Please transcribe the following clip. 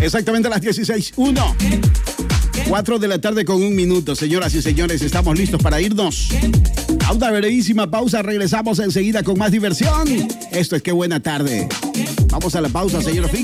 Exactamente a las 16:01. 4 de la tarde con 1 minuto. Señoras y señores, estamos listos para irnos a una brevísima pausa. Regresamos enseguida con más diversión. Esto es Qué Buena Tarde. Vamos a la pausa, señor Fix.